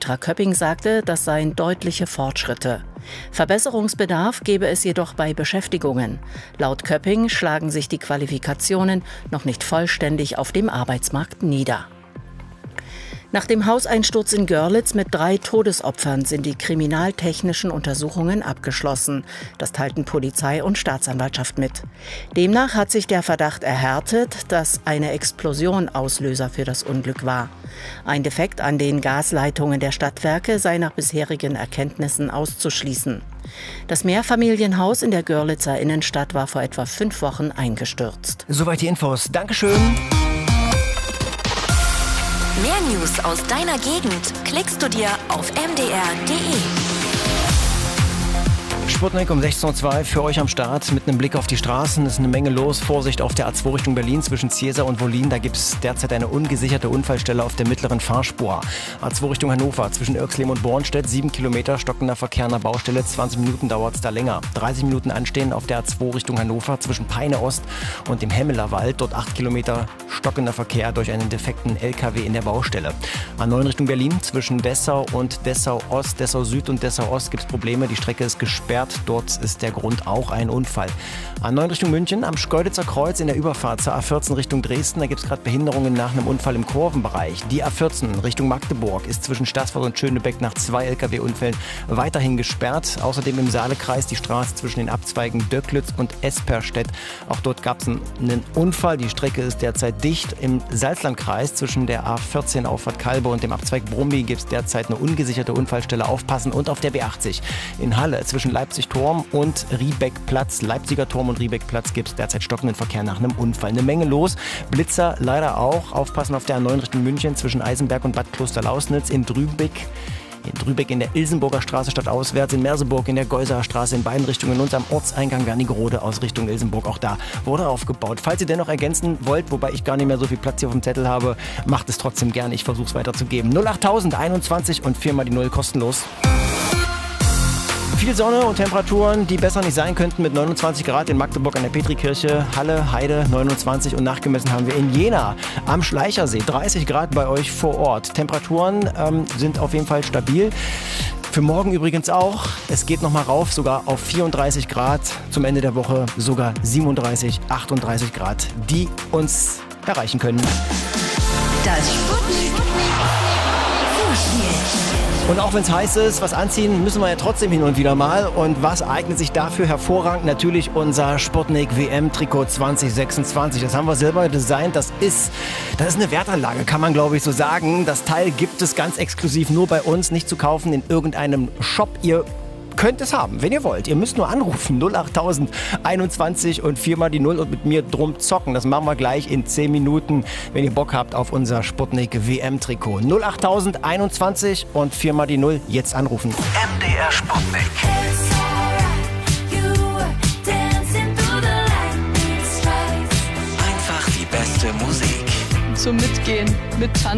Petra Köpping sagte, das seien deutliche Fortschritte. Verbesserungsbedarf gebe es jedoch bei Beschäftigungen. Laut Köpping schlagen sich die Qualifikationen noch nicht vollständig auf dem Arbeitsmarkt nieder. Nach dem Hauseinsturz in Görlitz mit 3 Todesopfern sind die kriminaltechnischen Untersuchungen abgeschlossen. Das teilten Polizei und Staatsanwaltschaft mit. Demnach hat sich der Verdacht erhärtet, dass eine Explosion Auslöser für das Unglück war. Ein Defekt an den Gasleitungen der Stadtwerke sei nach bisherigen Erkenntnissen auszuschließen. Das Mehrfamilienhaus in der Görlitzer Innenstadt war vor etwa 5 Wochen eingestürzt. Soweit die Infos. Dankeschön. Mehr News aus deiner Gegend klickst du dir auf mdr.de. Sputnik um 16.02 Uhr für euch am Start mit einem Blick auf die Straßen. Es ist eine Menge los. Vorsicht auf der A2 Richtung Berlin zwischen Ziesar und Wollin. Da gibt es derzeit eine ungesicherte Unfallstelle auf der mittleren Fahrspur. A2 Richtung Hannover zwischen Irxleben und Bornstedt. 7 Kilometer stockender Verkehr an der Baustelle. 20 Minuten dauert es da länger. 30 Minuten anstehen auf der A2 Richtung Hannover zwischen Peine Ost und dem Hemmeler Wald. Dort 8 Kilometer stockender Verkehr durch einen defekten LKW in der Baustelle. A9 Richtung Berlin zwischen Dessau und Dessau Ost, Dessau Süd und Dessau Ost gibt es Probleme. Die Strecke ist gesperrt. Dort ist der Grund auch ein Unfall. A9 Richtung München am Schkeuditzer Kreuz in der Überfahrt zur A14 Richtung Dresden. Da gibt es gerade Behinderungen nach einem Unfall im Kurvenbereich. Die A14 Richtung Magdeburg ist zwischen Staßfurt und Schönebeck nach 2 LKW-Unfällen weiterhin gesperrt. Außerdem im Saalekreis die Straße zwischen den Abzweigen Döcklitz und Esperstedt. Auch dort gab es einen Unfall. Die Strecke ist derzeit dicht. Im Salzlandkreis zwischen der A14 Auffahrt Kalbe und dem Abzweig Brummi gibt es derzeit eine ungesicherte Unfallstelle. Aufpassen. Und auf der B80 in Halle zwischen Leipzig-Turm und Riebeck-Platz. Leipziger Turm und Riebeck-Platz gibt es derzeit stockenden Verkehr nach einem Unfall. Eine Menge los. Blitzer leider auch. Aufpassen auf der A9 Richtung München zwischen Eisenberg und Bad Klosterlausnitz. In Drübeck in der Ilsenburger Straße stadtauswärts, in Merseburg in der Geuserer Straße in beiden Richtungen und am Ortseingang Wernigerode aus Richtung Ilsenburg. Auch da wurde aufgebaut. Falls ihr dennoch ergänzen wollt, wobei ich gar nicht mehr so viel Platz hier auf dem Zettel habe, macht es trotzdem gerne. Ich versuche es weiterzugeben. 08000 21 und 4 mal die 0 kostenlos. Viel Sonne und Temperaturen, die besser nicht sein könnten mit 29 Grad in Magdeburg an der Petrikirche, Halle, Heide 29 und nachgemessen haben wir in Jena am Schleichersee 30 Grad bei euch vor Ort. Temperaturen sind auf jeden Fall stabil. Für morgen übrigens auch. Es geht nochmal rauf, sogar auf 34 Grad. Zum Ende der Woche sogar 37, 38 Grad, die uns erreichen können. Das Sputnik Und auch wenn es heiß ist, was anziehen müssen wir ja trotzdem hin und wieder mal. Und was eignet sich dafür hervorragend? Natürlich unser Sputnik WM-Trikot 2026. Das haben wir selber designt. Das ist eine Wertanlage, kann man glaube ich so sagen. Das Teil gibt es ganz exklusiv nur bei uns, nicht zu kaufen in irgendeinem Shop. Ihr könnt es haben, wenn ihr wollt. Ihr müsst nur anrufen 08000 21 und 4 mal die 0 und mit mir drum zocken. Das machen wir gleich in 10 Minuten, wenn ihr Bock habt auf unser Sputnik WM-Trikot. 08000 21 und 4 mal die 0. Jetzt anrufen. MDR Sputnik. Einfach die beste Musik. Zum Mitgehen, mit Tanzen.